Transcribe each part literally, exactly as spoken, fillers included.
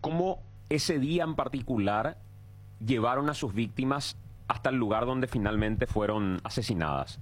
cómo ese día en particular llevaron a sus víctimas hasta el lugar donde finalmente fueron asesinadas.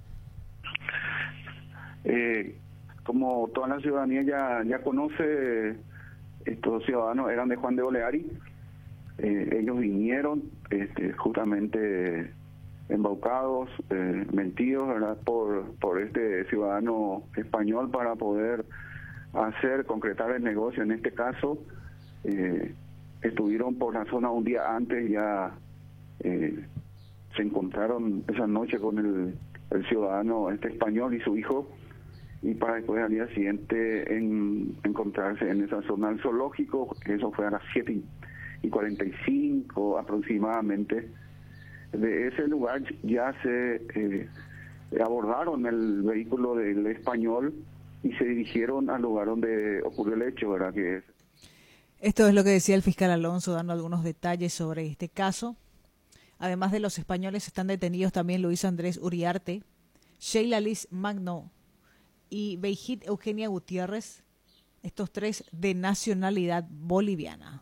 Eh, como toda la ciudadanía ya, ya conoce, estos ciudadanos eran de Juan de Oleari. Eh, ellos vinieron este, justamente embaucados, eh, mentidos, ¿verdad?, por, por este ciudadano español para poder hacer, concretar el negocio. En este caso, eh, estuvieron por la zona un día antes, ya eh, se encontraron esa noche con el, el ciudadano este español y su hijo, y para después al día siguiente en, encontrarse en esa zona del zoológico. Eso fue a las siete y cuarenta y cinco aproximadamente. De ese lugar ya se eh, abordaron el vehículo del español y se dirigieron al lugar donde ocurrió el hecho, ¿verdad? Que es... Esto es lo que decía el fiscal Alonso, dando algunos detalles sobre este caso. Además de los españoles, están detenidos también Luis Andrés Uriarte, Sheila Liz Magno y Beijit Eugenia Gutiérrez, estos tres de nacionalidad boliviana.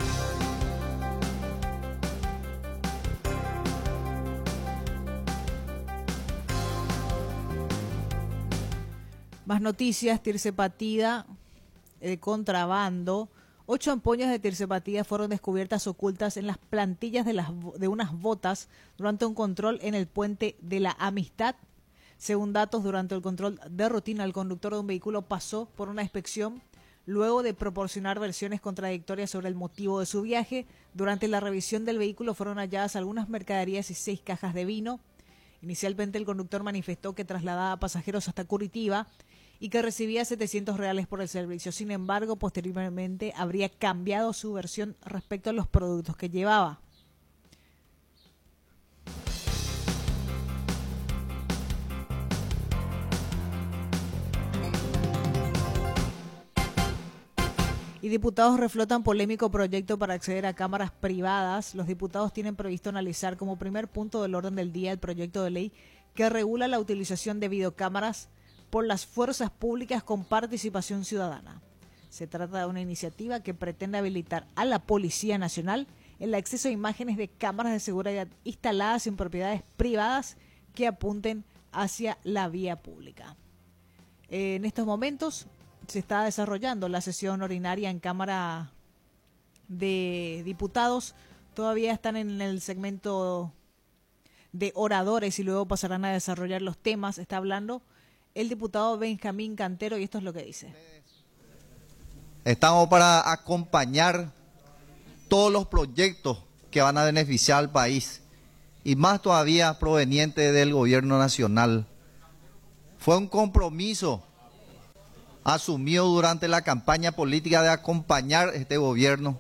Más noticias, tirsepatida de contrabando. Ocho ampollas de tirsepatida fueron descubiertas ocultas en las plantillas de, las, de unas botas durante un control en el puente de la Amistad. Según datos, durante el control de rutina, el conductor de un vehículo pasó por una inspección luego de proporcionar versiones contradictorias sobre el motivo de su viaje. Durante la revisión del vehículo fueron halladas algunas mercaderías y seis cajas de vino. Inicialmente el conductor manifestó que trasladaba pasajeros hasta Curitiba y que recibía setecientos reales por el servicio. Sin embargo, posteriormente habría cambiado su versión respecto a los productos que llevaba. Y diputados reflotan polémico proyecto para acceder a cámaras privadas. Los diputados tienen previsto analizar como primer punto del orden del día el proyecto de ley que regula la utilización de videocámaras por las fuerzas públicas con participación ciudadana. Se trata de una iniciativa que pretende habilitar a la Policía Nacional el acceso a imágenes de cámaras de seguridad instaladas en propiedades privadas que apunten hacia la vía pública. En estos momentos se está desarrollando la sesión ordinaria en Cámara de Diputados. Todavía están en el segmento de oradores y luego pasarán a desarrollar los temas. Está hablando el diputado Benjamín Cantero y esto es lo que dice. Estamos para acompañar todos los proyectos que van a beneficiar al país y más todavía proveniente del gobierno nacional. Fue un compromiso asumido durante la campaña política de acompañar este gobierno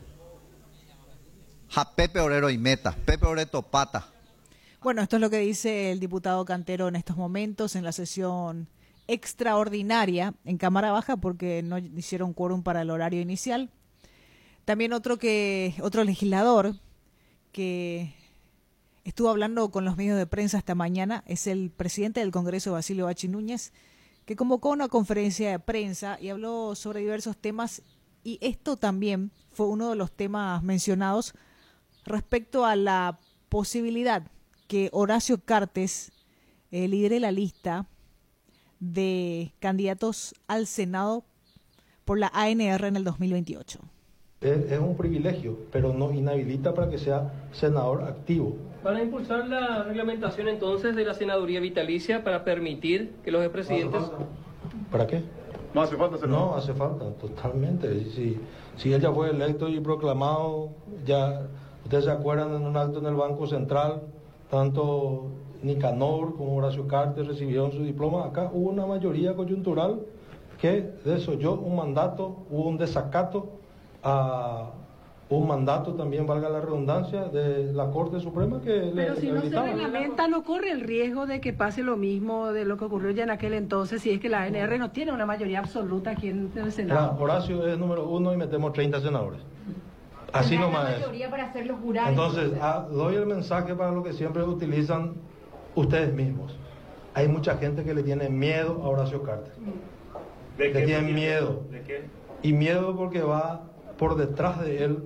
a Pepe Orero y Meta, Pepe Oreto Pata. Bueno, esto es lo que dice el diputado Cantero en estos momentos en la sesión extraordinaria en Cámara Baja porque no hicieron quórum para el horario inicial. También otro que otro legislador que estuvo hablando con los medios de prensa esta mañana es el presidente del Congreso, Basilio Bachi Núñez, que convocó una conferencia de prensa y habló sobre diversos temas y esto también fue uno de los temas mencionados respecto a la posibilidad que Horacio Cartes eh, lidere la lista de candidatos al Senado por la A N R en el dos mil veintiocho. Es, es un privilegio, pero no inhabilita para que sea senador activo. ¿Van a impulsar la reglamentación entonces de la senaduría vitalicia para permitir que los expresidentes... ¿Para qué? No hace falta senador. No hace falta, totalmente. Si, si él ya fue electo y proclamado, ya ustedes se acuerdan en un acto en el Banco Central, tanto Nicanor como Horacio Cartes recibieron su diploma. Acá hubo una mayoría coyuntural que desoyó un mandato, hubo un desacato a un mandato también, valga la redundancia, de la Corte Suprema que le Pero si no se habilitaba. reglamenta, no corre el riesgo de que pase lo mismo de lo que ocurrió ya en aquel entonces, si es que la A N R no tiene una mayoría absoluta aquí en el Senado. Claro, Horacio es número uno y metemos treinta senadores. Así nomás es. mayoría para hacer los jurados. Entonces, ah, doy el mensaje para lo que siempre utilizan ustedes mismos. Hay mucha gente que le tiene miedo a Horacio Cartes. ¿De Le qué? tienen miedo. ¿De qué? Y miedo porque va por detrás de él